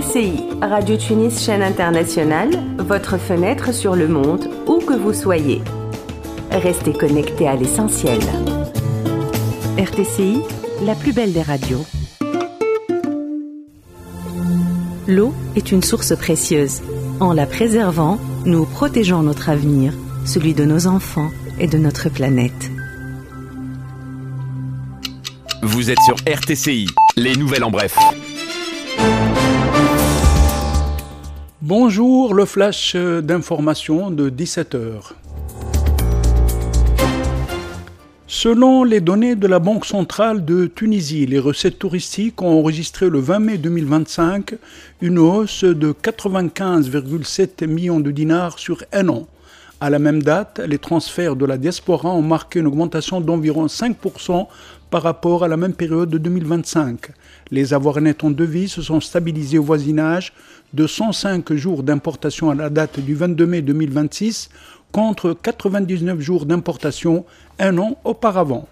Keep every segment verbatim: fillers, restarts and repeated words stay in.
C I, Radio Tunis, chaîne internationale, votre fenêtre sur le monde, où que vous soyez. Restez connectés à l'essentiel. R T C I, la plus belle des radios. L'eau est une source précieuse. En la préservant, nous protégeons notre avenir, celui de nos enfants et de notre planète. Vous êtes sur R T C I, les nouvelles en bref. Bonjour, le flash d'information de dix-sept heures. Selon les données de la Banque centrale de Tunisie, les recettes touristiques ont enregistré le vingt mai deux mille vingt-cinq une hausse de quatre-vingt-quinze virgule sept millions de dinars sur un an. À la même date, les transferts de la diaspora ont marqué une augmentation d'environ cinq pour cent par rapport à la même période de deux mille vingt-cinq. Les avoirs nets en devises se sont stabilisés au voisinage de cent cinq jours d'importation à la date du vingt-deux mai deux mille vingt-six contre quatre-vingt-dix-neuf jours d'importation un an auparavant.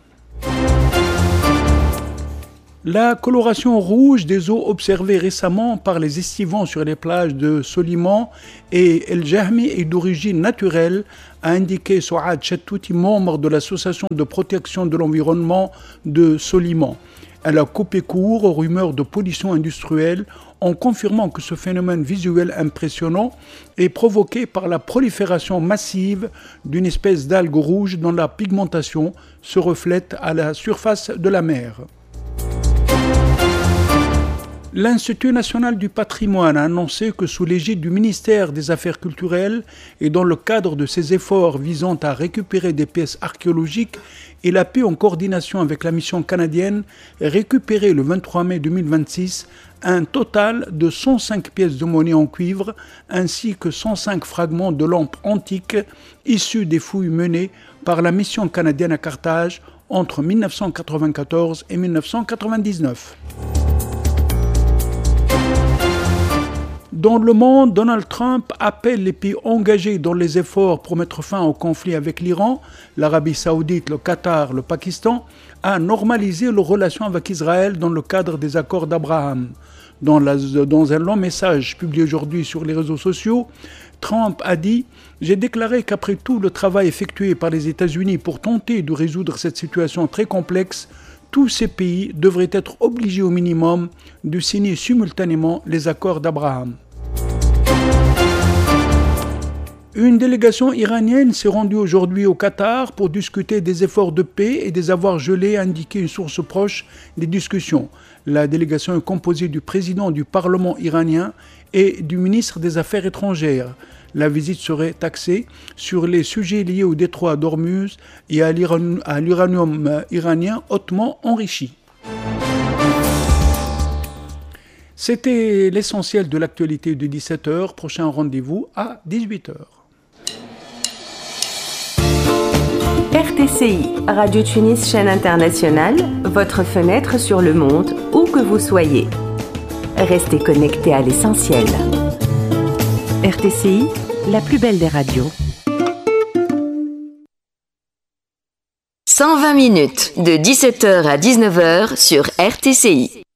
La coloration rouge des eaux observée récemment par les estivants sur les plages de Soliman et El Jahmi est d'origine naturelle, a indiqué Souad Chattouti, membre de l'association de protection de l'environnement de Soliman. Elle a coupé court aux rumeurs de pollution industrielle en confirmant que ce phénomène visuel impressionnant est provoqué par la prolifération massive d'une espèce d'algue rouge dont la pigmentation se reflète à la surface de la mer. L'Institut national du patrimoine a annoncé que sous l'égide du ministère des Affaires culturelles et dans le cadre de ses efforts visant à récupérer des pièces archéologiques, il a pu, en coordination avec la mission canadienne, récupérer le vingt-trois mai deux mille vingt-six un total de cent cinq pièces de monnaie en cuivre ainsi que cent cinq fragments de lampes antiques issus des fouilles menées par la mission canadienne à Carthage entre mille neuf cent quatre-vingt-quatorze et mille neuf cent quatre-vingt-dix-neuf. Dans le monde, Donald Trump appelle les pays engagés dans les efforts pour mettre fin au conflit avec l'Iran, l'Arabie Saoudite, le Qatar, le Pakistan, à normaliser leurs relations avec Israël dans le cadre des accords d'Abraham. Dans, la, dans un long message publié aujourd'hui sur les réseaux sociaux, Trump a dit « J'ai déclaré qu'après tout le travail effectué par les États-Unis pour tenter de résoudre cette situation très complexe, tous ces pays devraient être obligés au minimum de signer simultanément les accords d'Abraham. » Une délégation iranienne s'est rendue aujourd'hui au Qatar pour discuter des efforts de paix et des avoirs gelés, a indiqué une source proche des discussions. La délégation est composée du président du Parlement iranien et du ministre des Affaires étrangères. La visite serait axée sur les sujets liés au détroit d'Ormuz et à l'uranium iranien hautement enrichi. C'était l'essentiel de l'actualité de dix-sept heures. Prochain rendez-vous à dix-huit heures. R T C I, Radio Tunis, chaîne internationale, votre fenêtre sur le monde, où que vous soyez. Restez connectés à l'essentiel. R T C I, la plus belle des radios. cent vingt minutes, de dix-sept heures à dix-neuf heures sur R T C I.